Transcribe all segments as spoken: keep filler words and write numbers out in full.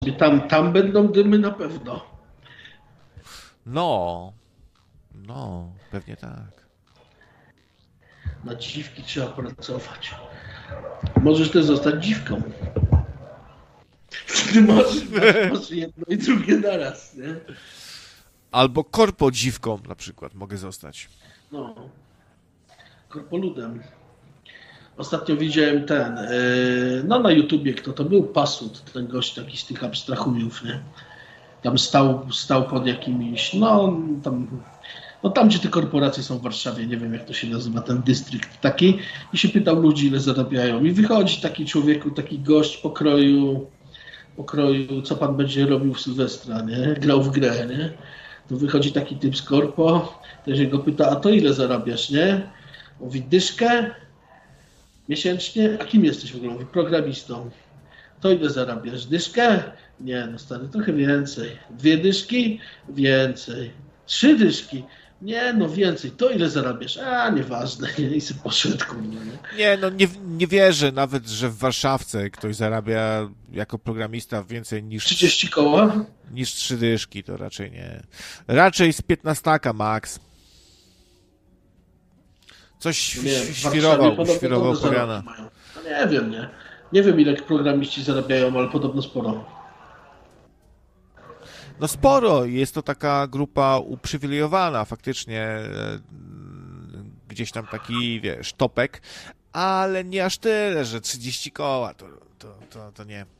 tam, tam będą dymy na pewno. No, no, pewnie tak. Na dziwki trzeba pracować. Możesz też zostać dziwką. Ty masz, masz, masz jedno i drugie naraz, nie? Albo korpodziwką na przykład mogę zostać. No. Korpoludem. Ostatnio widziałem ten, yy, no na YouTubie, kto to był? Pasut, ten gość taki z tych abstrahujów, nie? Tam stał, stał pod jakimiś, no tam, no tam gdzie te korporacje są w Warszawie, nie wiem jak to się nazywa, ten dystrykt taki, i się pytał ludzi, ile zarabiają. I wychodzi taki człowieku, taki gość pokroju, pokroju, co pan będzie robił w Sylwestra, nie? Grał w grę, nie? To wychodzi taki typ z korpo, też się go pyta, a to ile zarabiasz, nie? Mówi, dyszkę miesięcznie, a kim jesteś w ogóle? Mówi, programistą. To ile zarabiasz? Dyszkę? Nie, no stary, trochę więcej. Dwie dyszki? Więcej. Trzy dyszki? Nie, no więcej. To ile zarabiasz? A, nieważne. I sobie poszedł, kurwa, nie? Nie, no nie, nie wierzę nawet, że w Warszawce ktoś zarabia jako programista więcej niż... trzydzieści koła? Niż trzy dyszki, to raczej nie. Raczej z piętnastaka max. Coś Nie, świrował, świrował Koreana. No nie wiem, nie. Nie wiem, ile programiści zarabiają, ale podobno sporo. No sporo. Jest to taka grupa uprzywilejowana, faktycznie gdzieś tam taki, wiesz, topek, ale nie aż tyle, że trzydzieści koła, to, to, to, to nie.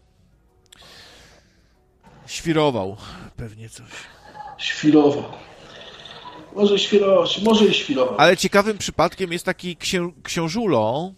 Świrował pewnie coś. Świrował. Może świrować, może i świrował. Ale ciekawym przypadkiem jest taki księ, książulo.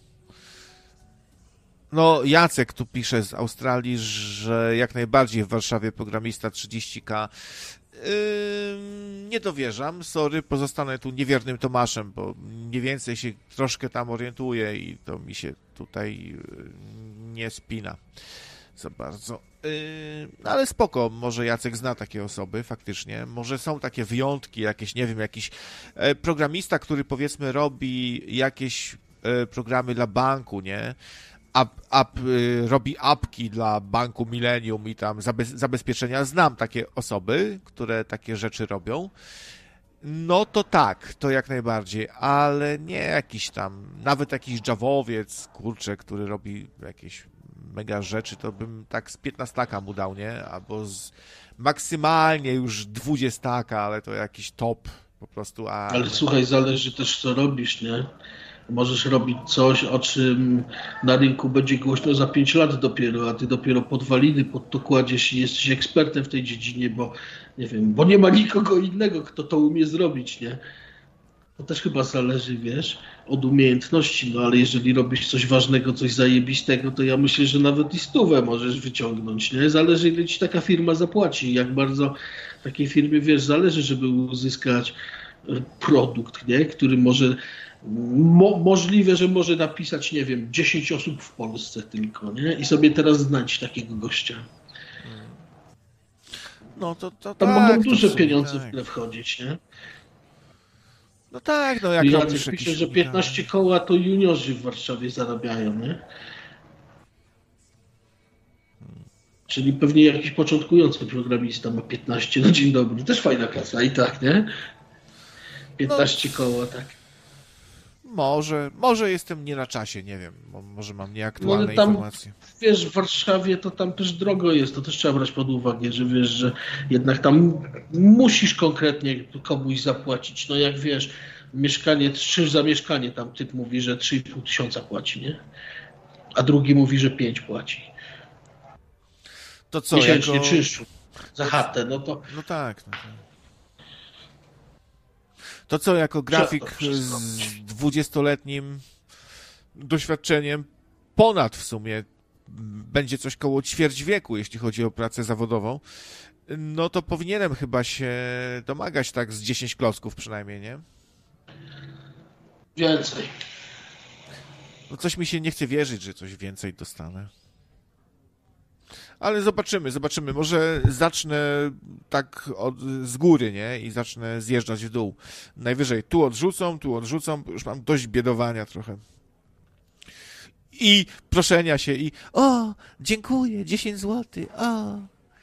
No, Jacek tu pisze z Australii, że jak najbardziej w Warszawie programista trzydzieści ka. Yy, nie dowierzam, sorry, pozostanę tu niewiernym Tomaszem, bo mniej więcej się troszkę tam orientuję i to mi się tutaj nie spina za bardzo. Yy, ale spoko, może Jacek zna takie osoby, faktycznie. Może są takie wyjątki, jakieś, nie wiem, jakiś e, programista, który powiedzmy robi jakieś e, programy dla banku, nie? Up, up, y, robi apki dla Banku Millennium i tam zabez, zabezpieczenia. Znam takie osoby, które takie rzeczy robią. No to tak, to jak najbardziej, ale nie jakiś tam, nawet jakiś Javowiec, kurczę, który robi jakieś mega rzeczy, to bym tak z piętnastaka mu dał, nie? Albo z maksymalnie już dwudziestaka, ale to jakiś top po prostu. A... Ale słuchaj, zależy też co robisz, nie? Możesz robić coś, o czym na rynku będzie głośno za pięć lat dopiero, a ty dopiero podwaliny pod to kładziesz i jesteś ekspertem w tej dziedzinie, bo nie wiem, bo nie ma nikogo innego, kto to umie zrobić, nie? To też chyba zależy, wiesz, od umiejętności, no ale jeżeli robisz coś ważnego, coś zajebistego, to ja myślę, że nawet i stówę możesz wyciągnąć, nie? Zależy, ile ci taka firma zapłaci, jak bardzo takiej firmie, wiesz, zależy, żeby uzyskać produkt, nie? Który może Mo, możliwe, że może napisać, nie wiem, dziesięć osób w Polsce tylko, nie? I sobie teraz znać takiego gościa. No to, to Tam tak, mogą duże to pieniądze tak. w tle wchodzić, nie? No tak, no jak I robisz Jacek jakiś... pisze, że piętnaście koła to juniorzy w Warszawie zarabiają, nie? Czyli pewnie jakiś początkujący programista ma piętnaście, no dzień dobry. Też fajna klasa i tak, nie? piętnaście no. koła, tak. Może, może jestem nie na czasie, nie wiem, może mam nieaktualne no, tam, informacje. Wiesz, w Warszawie to tam też drogo jest, to też trzeba brać pod uwagę, że wiesz, że jednak tam musisz konkretnie komuś zapłacić, no jak wiesz, mieszkanie, trzy za mieszkanie, tam typ mówi, że trzy i pół tysiąca płaci, nie? A drugi mówi, że pięć płaci. To co, miesięcznie jako... czynszu za chatę, no to... No tak, no tak. To co, jako grafik z dwudziestoletnim doświadczeniem, ponad w sumie, będzie coś koło ćwierć wieku, jeśli chodzi o pracę zawodową, no to powinienem chyba się domagać tak z dziesięć klocków przynajmniej, nie? Więcej. No coś mi się nie chce wierzyć, że coś więcej dostanę. Ale zobaczymy, zobaczymy. Może zacznę tak od, z góry, nie? I zacznę zjeżdżać w dół. Najwyżej tu odrzucą, tu odrzucą. Już mam dość biedowania trochę. I proszenia się i o, dziękuję, dziesięć złotych, o.